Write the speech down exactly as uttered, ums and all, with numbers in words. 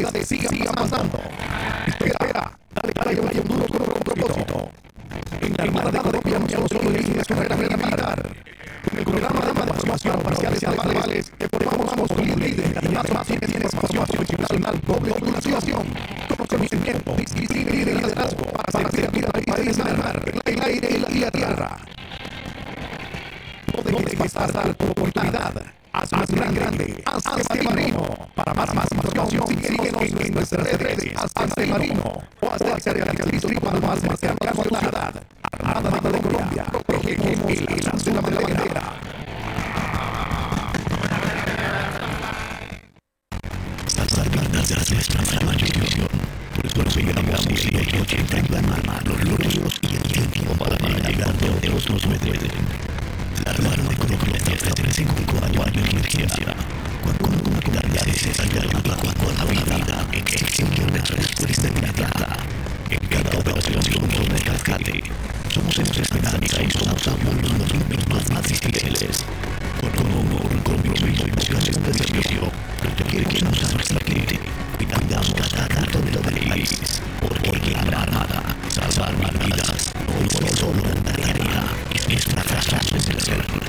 actividades sigan, sigan pasando. Espera, dale, dale, dale un duro, duro con propósito. En la Armada de Colombia no solo son líneas carreras militar. Con el programa de formación parciales y avales que formamos como líderes y además tienes formación institucional doble titulación, conocimiento, disciplina y liderazgo para servir al país en el mar, en el aire y la tierra. No dejes pasar tu oportunidad. Haz más grande, hazte marino. Para más, más información, síguenos en nuestras redes. Hazte marino o hazte realizar para más cercano a tu ciudad. Armada de Colombia, protegemos el azul de la bandera. Salvar vidas es nuestra mayor ilusión. Por eso seguiremos ciento ochenta en la mano, los gloriosos y el tiempo para llegar donde otros no pueden. La Armada de Colombia te ofrece cinco años de emergencia. Cuando comunidad necesaria de ayuda con la vida en extinción de respuesta inmediata. En cada operación somos de rescate. Somos esperanza y somos amor en los momentos más difíciles. Con humor, compromiso y vocación de servicio, protegemos a nuestra gente. Cuidamos cada canto del país. Porque en la Armada, salvar vidas no es solo una tarea, es nuestra razón de ser.